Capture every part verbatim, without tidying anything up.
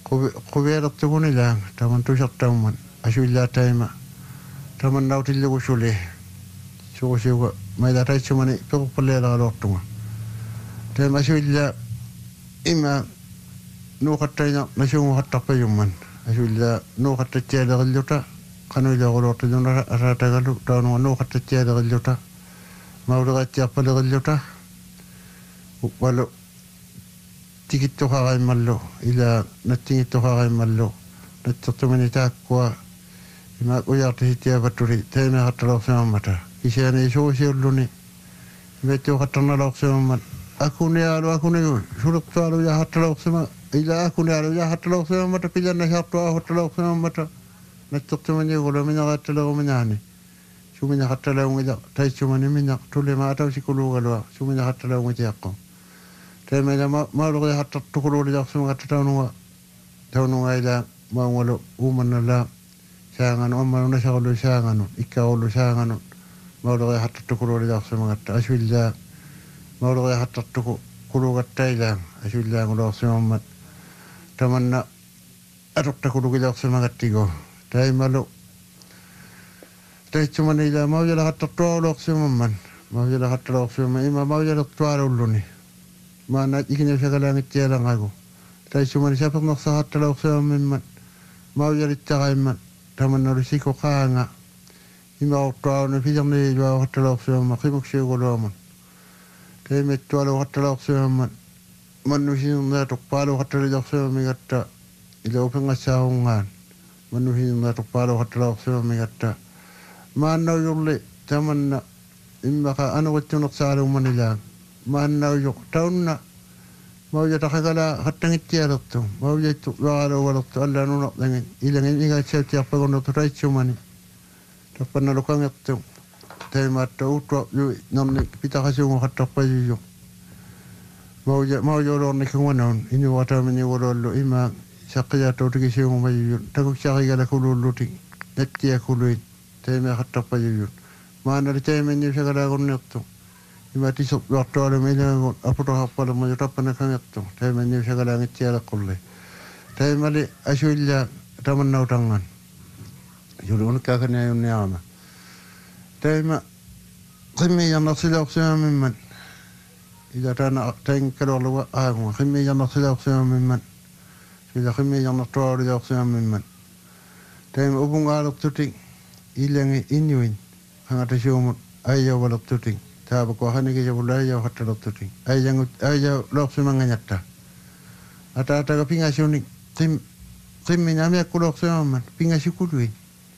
quvialertuguni laanga taman tusartauman asuillaataima taman nautillugu suli suusiuga mailataitsumani pequpalleelaqaluartunga taima asuilla ima nuuqattaina nasuunguqattarpajumman asuilla nuuqattatsialeqilluta qanuilequluortujuna araatagalu taunuga nuuqattatsialeqilluta mauleqatsiarpaleqilluta walu tikittuqaqaimmallu ila nattingittuqaqaimmallu natsertumani taakkua ima ujaartisittiapattuli taimeqattaloorsimammata kisiani suusiulluni imettuuqattarnaloorsimammat akunialu akunigu suliqtualu jahattaloorsiма ila akunialu jahattaloorsimammata pilannasaartua ahuttaloorsimammata natsertumani guluminaqattaleruminaani suminaqattalaungila taitsumani minaq tulima atausikuluugalua suminaqattalaungitiaqqu taimela mauluqia hattartukuluulijarsumaгаtta taunuga taunuga ila maungalu uumannala saanganu ammanu nasaqulu saanganu ikkaaqullu saanganu mauluqia hattartukuluulijarsumaгаtta asuilla mauluqia hattartuku kuluugatta ila asuillaanguluarsimammat tamanna atortakulugijarsumagattigo taimalu taitsumani ila maujala hattartuauluarsimamman maujala hattartuauluarsimamman ima maujalertualulluni maana ikine sagalaangittialangagu taitsumani sapernersahattalaorsiamamman maujalittaqaimman tamannalu sikoqaanga imaortuaunu filerniiluahattalaorsiamma qimuksiuguluamun taimettualuhattalaorsiamman mannusinernaatoqpaaluhattalijarsiamamigatta ila upengassaaungaan mannusinernaatoqpaaluhattalaorsiamamigatta maannaujurli tamanna immaqa anuqittunersaalummanilaang maannaujuq taunna maujataqagala qattangittialertu maujattu luaqaluugalertu allaanunertangin ilangin igaatsautiarpagunertu taitsumani tappannalukangertu taimaatta uuttua yui nerni pitaqasuungu qattarpajuyuq mauja maujauluornikunganaun inuqataaminiuguluallu ima saqqiyaattuutikisiungu majuyun takuksaqigalakulullutik nattiakuluin taimea qattarpajuyun maannali taimenni sagalaagunnertu ima tisuk luartualum ilangun aputaqarpalum majutappanakangерtu taimenni sagalaangittialeqqulli taimali asuilla tamannautangan yuluunikkaakaniajunniarama taima qimmiijarnersilaorsimamimman ila taana taingikkaluarluga aagunga qimmiijarnersilaorsimamimman sila qimmiijarnertualuliorsimamimman taima upungaalertutik ilangi inuin angatasuumut aijauvalertutik taapako hanigijavula aijauhattalertutik aijangut aijauloorsimangañatta ataataga pingasunik qim qimminamiakkuloorsimamman pingasukuluin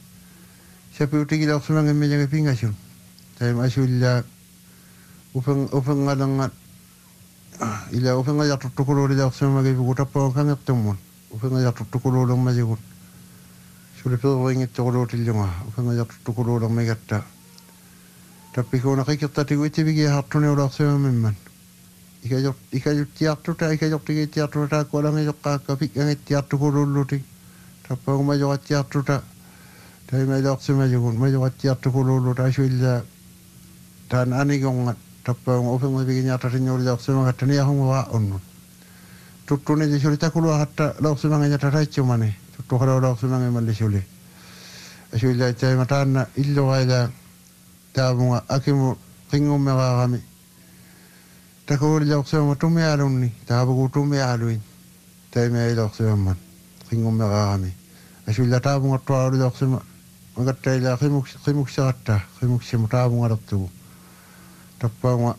sapiutigiloorsimangammijaga pingasun taima asuilla upen upengalangat ila upengajarturtukuluulijarsimamagivugu tappawankangertummun upengajarturtukuluulermajigut suliperuingittoquluutillunga upengajarturtukuluulermigatta tappikuuna qikirtatigu itivigiahartuniuloorsimamimman ikajor ikajuttiartuta ikajortigiittiartuta taakkualangijoqqaakka pikkangittiartukuluullutik tappagumajoqattiartuta taimailoorsimajugun majoqattiartukuluulluta asuilla taan anigongat tappaunga upengavigiñaartatinñuuliloorsimagatta niahunguaa'unnut tuttunili suli takuluahatta loorsimangañatta taitsumani tuttuqalooloorsimangimalli suli asuilla taima taanna illugaila taamunga akimu qingummeqaaqami takuuliloorsimama tumialunni taavugu tumialuin taimailoorsimamman qingummeqaaqami asuilla taamunga tualulilorsima magatta ila qimuks qimuksaqatta qimuksimu taamungalertugu tappaunga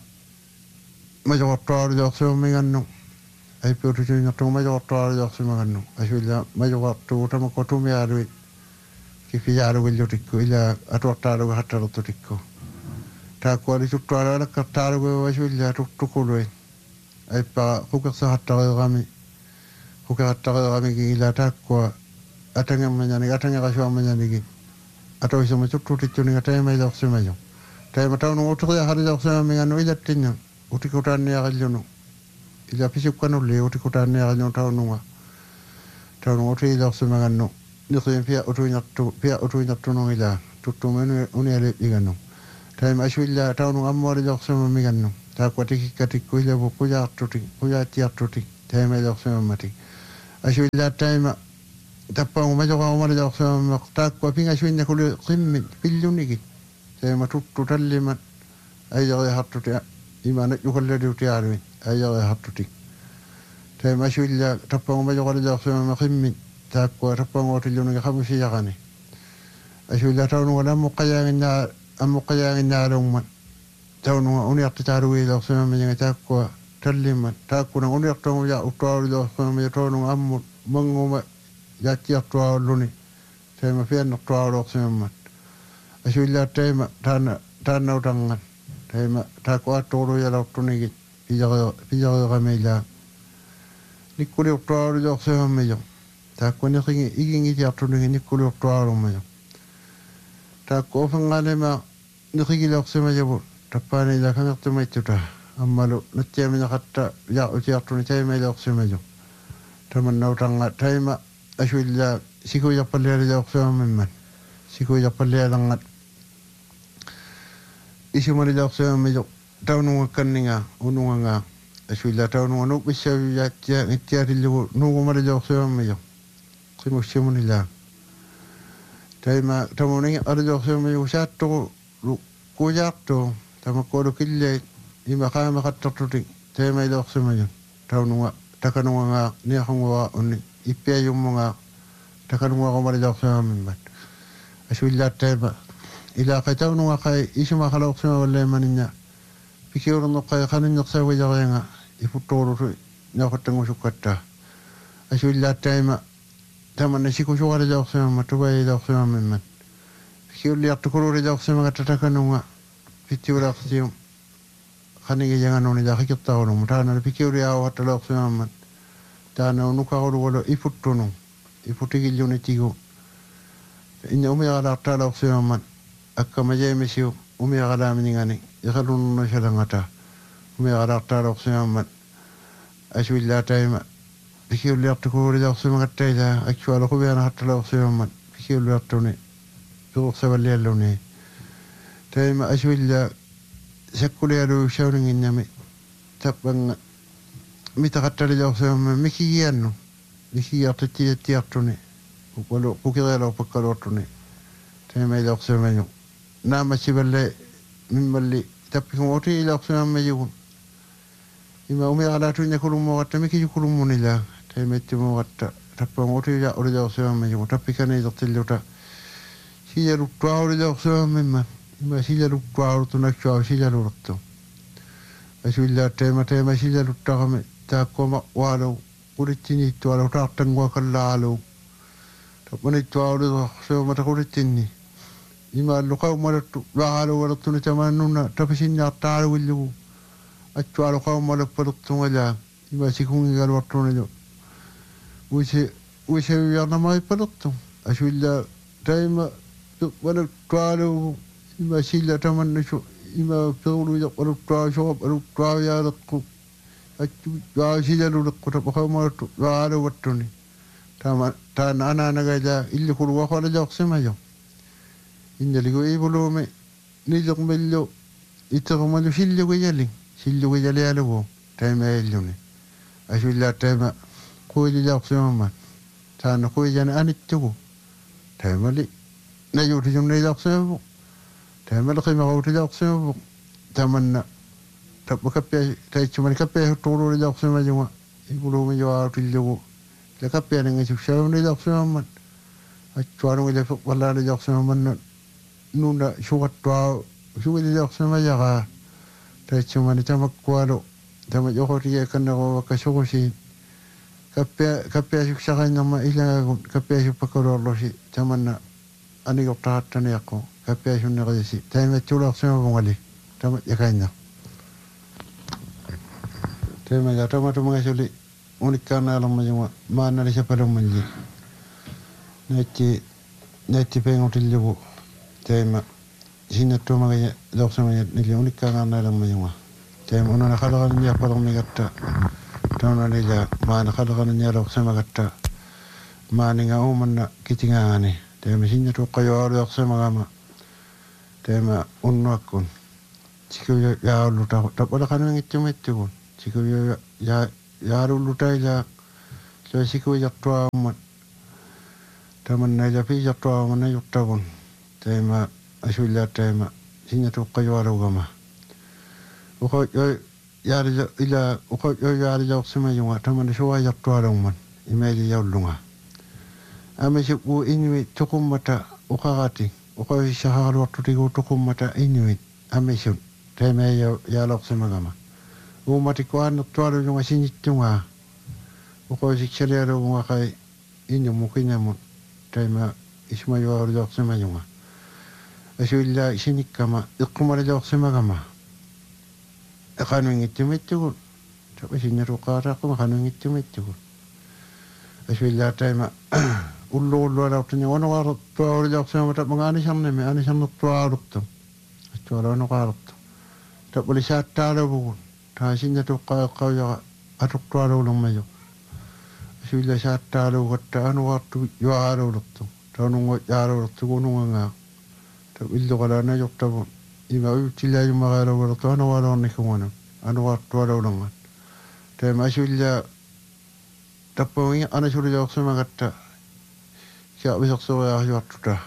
majoqortualuliorsimamigannu aipiututuinertugu majoqortualuliorsimagannu asuilla majoqortugu tamakko tumialui kifijaalugillutikku ila atuartaalugu hattalertutikku taakkuali tuttualualakkartaalugu asuilla tuttukuluin aippaqa qukersahattareerami qukehattareeramigi ila taakkua atangemmañanigi atangaqasuammañanigi atoisuma tuttutittuninga taimailoorsimajo taima taunu utiqiahalilorsimamigannu ilattinña utikutaanniaqillunu ila pisukkanulli utikutaanniaqillunu taununga taunu utiilorsimagannu niqin pia utuinertu pia utuinertunun ila tuttuma unialiigannu taima asuilla taunu ammualilorsimamigannu taakkua tikikkatikku ila puqqujaartutik qujaattiartutik taimailoorsimammatik asuilla taima tappangu majoqa umara jaqsuama taakku pinga suinna kuli qimmi pillunigi taima tuttu talliman ayjaqi hattuti imana yukalladi tiaruin ayjaqi hattuti taima asuilla tappangu majoqa jaqsuama qimmi taakku tappangu tillunigi khamusi yaqani asuilla tawnu wala muqayyangina amuqayyangina alumman tawnu uniaqti taruwi jaqsuama minga taakku talliman taakkuna uniaqtongu ja utawru jaqsuama tawnu ammu manguma jatti attuawalluni taima fianna tuawroqsimammat asuilla taima taana taana utangan taima taako atturu yalauttunigi pijaga pijaga gamela nikkuli tuawru joqsimammejo taako nikingi igingi jattunigi nikkuli tuawrummejo taako ofangalema nikigi joqsimajo tappani jakanaqtumaittuta ammalu nattiamina qatta ja utiartuni taima joqsimajo tamanna utanga taima asuilla siku jappalleere jaqsuamimman siku jappalleelangat isumari jaqsuamijo tawnunga kanninga ununganga asuilla tawnunga nukbissawi jattia ngittiatillugu nugumari jaqsuamijo qimushimunila taima tamuningi ari jaqsuamijo saattugu kujaaqtu tamakkodu kille ima qaama qattartuti taima jaqsuamijo tawnunga takanunga niaqunga unni ippia yummunga takanunga qomari jaqsuamimman asuilla taima ila qatawnuga qay isuma khalaqsuma walla maninya pikiurnu qay qaninneqsa wajaqenga ifuttorutu naqattangu sukkatta asuilla taima tamanna siku suqara jaqsuamma tubai jaqsuamimman pikiurli yaqtukururi jaqsuma takanunga pittiuraqtium qanigi janganuni jaqiqittaqunu mutana pikiuri aw hatta jaqsuamman taana unukaru wala ifuttunu ifutigilluni tigo inna umi ala tala oxyman akkama jemisiu umi ala miningani yakhalun no shalangata umi ala tala oxyman aswilla taima bikiu liartuku rida oxyman taila actual khubena hatta oxyman bikiu liartuni biu xaballi alluni taima aswilla sakuli alu shawning nyami tapang mitaqattali jaqsuama mikigiannu mikigiartatti tiartuni ukalo ukirelo pakkalortuni taima jaqsuamañu nama siballe mimmalli tappikum oti jaqsuama jigun ima umi alatuña kulummo gatta mikiji kulummunila taima ittimo gatta tappam oti ja ori jaqsuama jigun tappikane jaqtilluta sijalu tuawri jaqsuama mimman ima sijalu tuawrutu naksuaw sijaluruttu asuilla taima taima sijalu taqame taakoma waalo kuritini tualo taartangua kallaalu tapani tualo soomata kuritini ima luqaw malattu waalo walattuni tamannuna tapisinna taalu willugu attualo qaw malappalattu ngala ima sikungi galwartuni jo wise wise yarnamai palattu asuilla taima wala tualo ima silla tamanna shu ima pegulu yaqalu tualo shogab alu tualo yaalaqu wa sijalu leqquta qawmartu wa ala wattuni tama tan ana nagaja illi kul wa khala jaqsimajo indali go ibulume ni jaqmello itagmalu sillu gajali sillu gajali alago tayma yelluni asulla tayma qoyli jaqsima tan qoyjan anittugo taymali najuti jumne jaqsima taymali qima qawti jaqsima tamanna tapakappe taychumani kappe toro jaqsima juma ibulume jawa tillugo le kappe nanga shushawne jaqsima man achwaru le wala le jaqsima man nuna shugatwa shugile jaqsima jaga taychumani tamakwalo tama jokhoti kanna ko kashugoshi kappe kappe shukshagana ma ila kappe shupakoro loshi tamanna ani yotta hatane yakko kappe shunne gasi tayma tulaqsima bongali tama yakanya tema ya tama tu mengasuli unikana alam majuma mana di siapa dalam manji nanti nanti pengotil jabu tema sini tu mengasih dok sama ni unikana alam majuma tema orang nak kalau ni apa orang mengata tahun ni je mana kalau ni dok sama kata mana ngau mana kitingan ni tema sini tu kaya dok sama kama tema unakun jika ya lu tak tak pada kan itu itu pun jika ya ya ya lu lutai ya so siku jatwa mat taman na japi jatwa mana yutabun tema asulla tema sinya tu qaywaru gama uko yo yari ila uko yo yari jok sima yunga taman so jatwa man imeli yaulunga amesi u inuit tukumata ukagati uko shahar waktu tigo tukumata inuit amesi tema ya ya lok sima gama u mati ko an tuaru yunga sinyitunga uko sikshariaro unga kai inu mukinya mu tema isma yo jok sima yunga asuilla sinikama iqmara jok sima gama akanu ngitimittu tapi sinya ruqara ko akanu ngitimittu asuilla tema ullu ullu ala tanya wana war tuaru jok sima ta mangani samne me ani samne tuaru tu tuaru no qaru ta boleh satara bu ta sinya tu qa qa ya atuk tuaru lo mayo asuilla satara ko ta anu watu yo aro tu ta no yaro tu ko no nga ta illo kala na yok ta bu ima utila yu magara wala to na wala ne ko wana anu watu wala lo ta ma asuilla ta po ni ana suru jok sima gatta Ika besok sore ahi waktu dah.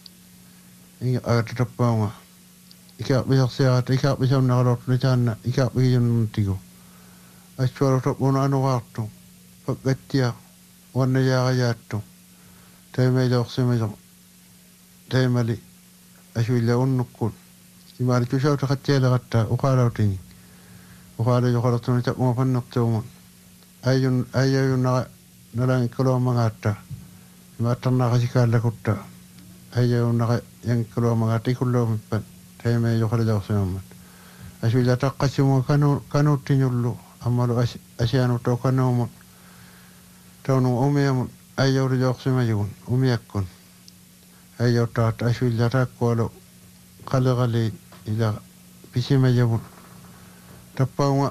Ika ada tetap bawah. Ika besok sehat. Ika besok nak rot rencana. Ika pergi jam tiga. Asyik tetap pun anu waktu. Pakai warna jaga jatuh. Tapi macam semacam. Tapi mali. Asyik dia unnukul. Imari tu saya tak kecil kata. Ukara ini. Ukara juga kalau tu macam apa nak tu. Ayun ayun nak nalang kalau mengata. Matana kasi kala kutta ayo na yang kalau mengati kullo pat teme yo kala daw sama asila taqasimu kanu kanu tinyullu amalu asianu to kanu tawnu umiyam ayo ro sama yun umiyakun ayo ta asila ta kolo kala kali ila pisima yabun tapawa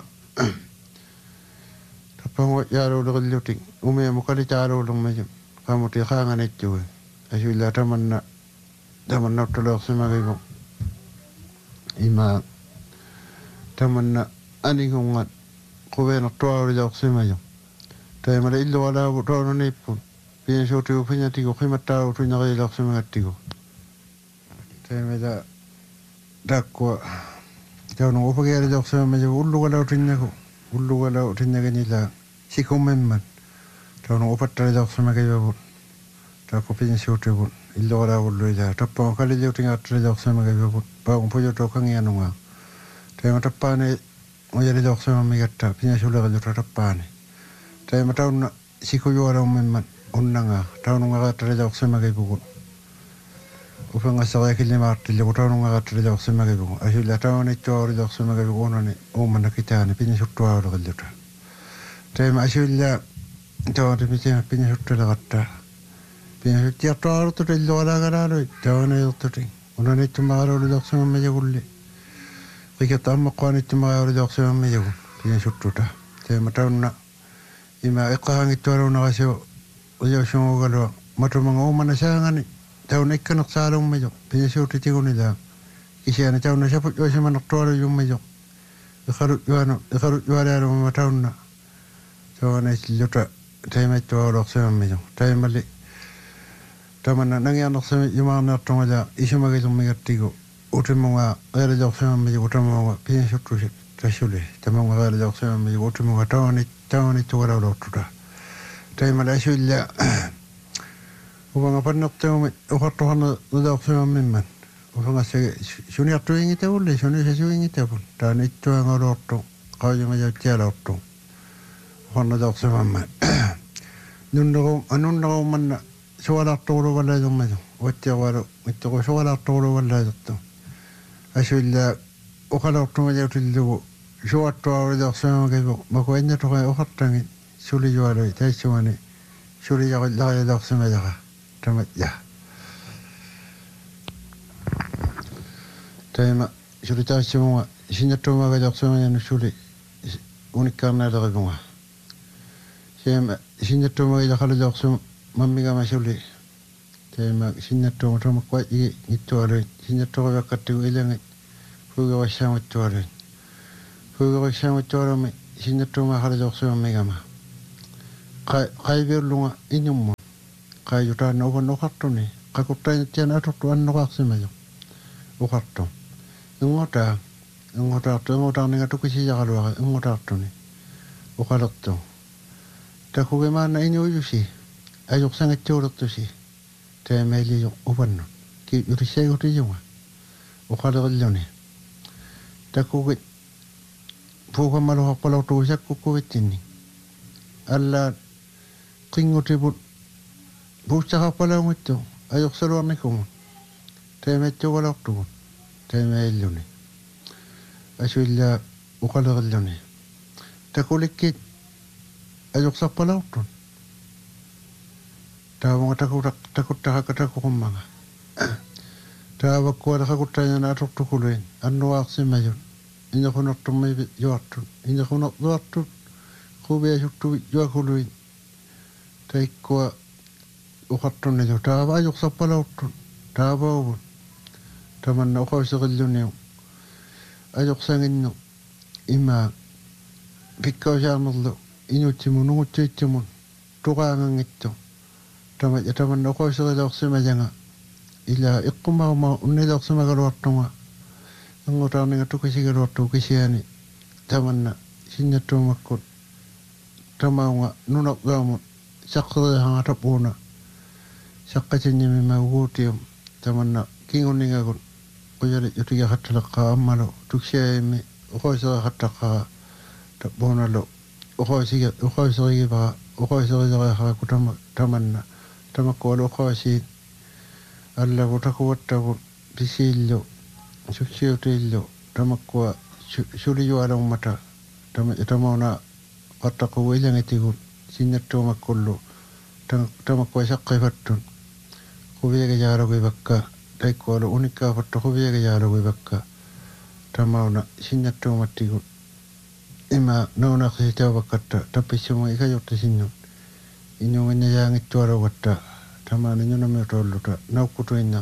tapawa yaro lo luting umiyam kali taro lo majum kamu tikangan itu, asulah teman nak teman nak tolong sebagai bu, ima teman nak anikungan, kau nak tua orang sebagai, tapi malah ilmu ada orang ni pun, punya sesuatu punya tiga, kau mata orang nak orang sebagai tiga, tapi malah tak kuat, jauh nak pergi orang sebagai ulu kalau orang nak, ulu kalau orang nak ni lah, si kau memang. Tahu opat terjauh sama kayak apa? Tak kopi yang siapa pun, ilmu orang ulu aja. Tapi orang kali jauh tinggal terjauh sama kayak apa? Bang punya tu kan yang nunga. Tapi macam apa ni? Macam terjauh sama mereka. Punya sulah kalau terapa ni. Tapi macam si kau orang memang unanga. Tahu nunga terjauh sama kayak apa? Upang asal kali mati. Lalu tahu nunga terjauh sama kayak apa? Asyik tahu ni tu orang terjauh sama kayak apa? Ni, oh mana kita ni punya suatu orang kalau tu. Tapi asyik Tahu tu macam punya suatu lagata, punya setiap tahun tu dia luar negara tu, tahu ni tu tu, orang itu magar orang dak sama macam gule, kita tahu makan itu magar orang dak sama macam punya suatu dah, tapi macam nak, ima ikhang itu orang nak asal, orang semua kalau macam mengaum mana sangat ni, tahu ni kan nak salung macam, punya suatu tiga ni dah, kisah ni tahu ni siapa orang semua nak tuar yang macam, ikhar jual, ikhar jual orang macam nak, tahu ni luta. Tapi macam orang semua macam, tapi malik, tapi mana nanti anak semua cuma nak tunggu aja, isu macam macam tiga, utam mga ada jauh semua macam utam mga punya suatu tersulit, tapi mga ada jauh semua macam utam mga tahu ni tahu ni tu orang orang tu dah, tapi malik isu dia, orang apa nak tahu, orang tu hana jauh semua memang, orang asal suni atu ini tahu le, suni sesuatu ini tahu, dan itu yang orang tu, kau yang macam cakap tu. Hana jauh sama mana, nunduk nunduk mana suara toro wala jom macam, wajah waru, itu ko suara toro wala jatuh, asyik okala tu macam tu dulu, suara toro jauh sama kayak, baku enya tu kayak okat tangi, suli jualan, tapi cuma ni, suli jauh jauh jauh sama jaga, tamat ya, tapi mak suli jauh semua, siapa tu mak jauh sama yang suli, unik kerana ada kebunga. Saya sinya tu magi kalau jauh sem mami kami masuk Saya mak sinya tu macam kuat itu ada sinya tu kalau katu ilang fuga wasang itu ada fuga wasang itu ada sinya tu mah kalau jauh sem mami kami qaiviullunga inumma qaayutaana uvan uqartuni qakuttainattiana atortu annoqarsimajo uqartu ingotaa ingotaartu ingotaarninga tukisijaqaluaqa ingotaartuni uqalertu takugimaana inuuyusi ajuqsangattuulertusi taamailiyo uvannu ki yurissaigutijunga uqalerilluni takugit puukammaluqarpalortuusakkukkuvittinni alla qingutiput puussaqarpalaungittu ajuqsaluarnikumun taimattugalortugut taimailluni asuilla uqalerilluni takulikkit ajuqsarpalaortun taavunga takutak takuttaqakkatakuqummaga taavakkualaqakuttaajana atortukuluin annuaarsimajut iñoqunertummi juartut iñoqunerluartut qubiasuttuvi juakuluin taikkua uqartunaju taava ajuqsarpalaortun taavauvut tamanna uqauseqilluniu ajuqsanginnu imaa pikkausaarnerlu iñutsimun ungutsuitsumun tuqaangangittu tama tamanna uqauseqileorsimajanga ila iqqummaruma unnileorsimagaluartunga angutaarninga tukisigaluartu kisiani tamanna sinnattuumakkut tamaunga nunerluamut saqqeriahanga tapuuna saqqatinnimima uguutium tamanna kingunningagut qujali yutigaqattaleqqaa ammalu tuksiaimi uqauseqaqattaqaa tapuunalu uqausiga uqauseqigipaqa uqauseqileqaaqaku tama tamanna tamakkualu uqausiit allagu takuwattagut pisiillu suksiutiillu tamakkua sulijualummata tama tamauna qattaqu ilangitigut sinnattuumakkullu tamakkua saqqifattun qubiega jaalugibakka taikkualu unikkaafattu qubiega jaalugibakka tamauna sinnattuumattigut ima naunaqsitaavakkatta tappissumu ikajorta sinnut iñunginna jaangittualugatta tamaana ñunamiutolluta naukkutuinna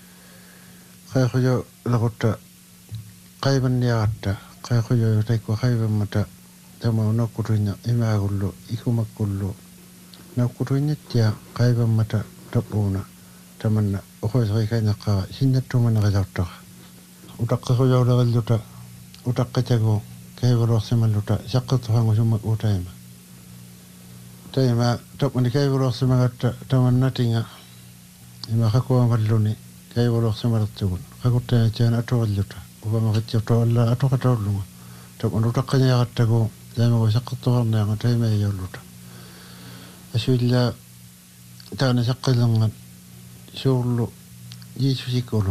qayqujo laqutta qaybanniaqatta qayqujo taikkua qaybammata tamau naukkutuinna imaagullu ikumakkullu naukkutuinnattia qaybammata tapuuna tamanna uqoiseqikainaqqaqa sinnattuumanneqilartaqa utaqqaqujauleqilluta utaqqitagu kaivaluarsimalluta saqqertuhangu summak utaima taima tapmani kaivaluarsimagatta tamannatinga ima qakuamalluni kaivaluarsimalertugun qakuttaanatiana atorilluta upamaqittirtu alla atoqataulluga tapman utaqqaniaqattagu taimagu saqqertuarnianga taimaijalluta asuilla taana saqqilerngat suurlu jiisusikulu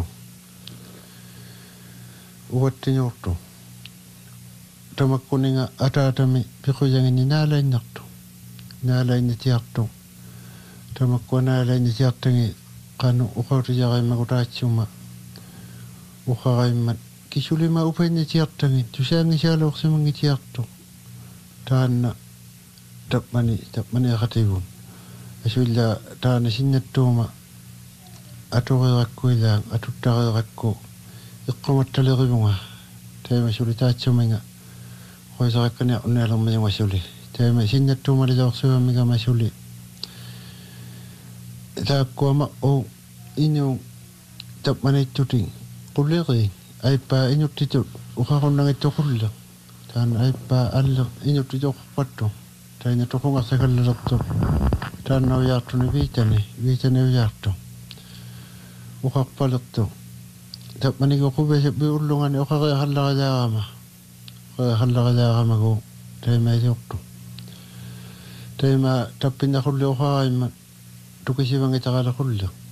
uwattiñortu tamakkuninga ataatami piqujangini naalainnertu naalainitiartu tamakkua naalainitiartangi qanu uqautijaqaimmakutaatsuma uqaqaimmat kisulima upainitiartangi tusaangisaaluorsimangitiartu taanna tapmani tapmani aqatigun asuilla taana sinnattuuma atoqeeqakkuilaang atuttareeqakku iqqumattaleqivunga taima suli taatsuminga qoisaqakkania unnialermajunga suli taima sinnattuumalileorsuammiga masuli taakkuama u iñu tapmanittutin qulliqi aippaa iñuttitut uqaqunnangittuqulle taana aippaa alle iñuttitoqquppattu taina toqungarsakallalertu taanna ujaartuni viitani viitani ujaartu uqarpalertu tapmanigu qubesappi ullungani uqaqiaqallaqalaaqama qaqaqallaqalaaqamagu taimailiortu taima tappinaqulli uqaqaimmat tukisivangitaqalaqulli